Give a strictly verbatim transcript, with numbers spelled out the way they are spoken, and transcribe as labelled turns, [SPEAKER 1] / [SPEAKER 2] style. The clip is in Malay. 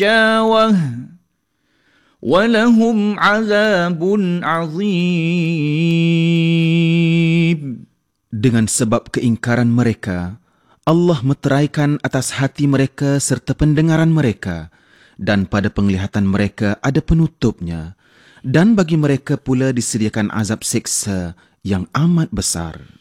[SPEAKER 1] غشاوة ولهم عذاب عظيم.
[SPEAKER 2] Dengan sebab keingkaran mereka, Allah meteraikan atas hati mereka serta pendengaran mereka, dan pada penglihatan mereka ada penutupnya, dan bagi mereka pula disediakan azab siksa yang amat besar.